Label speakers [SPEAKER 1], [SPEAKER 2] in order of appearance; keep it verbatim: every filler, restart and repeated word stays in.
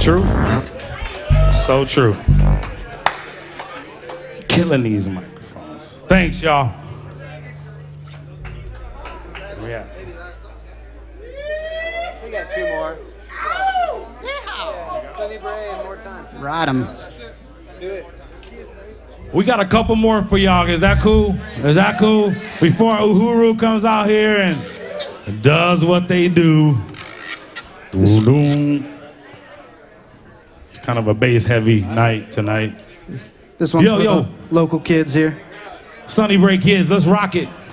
[SPEAKER 1] True. So true. Killing these microphones. Thanks, y'all. Yeah.
[SPEAKER 2] We got two more. Yeah. Sunny Bray and more time.
[SPEAKER 3] Ride 'em.
[SPEAKER 2] Let's do it.
[SPEAKER 1] We got a couple more for y'all. Is that cool? Is that cool? Before Uhuru comes out here and does what they do. It's kind of a bass-heavy night tonight.
[SPEAKER 3] This one's
[SPEAKER 1] Yo,
[SPEAKER 3] for
[SPEAKER 1] yo.
[SPEAKER 3] the local kids here.
[SPEAKER 1] Sunny Bray kids, let's rock it.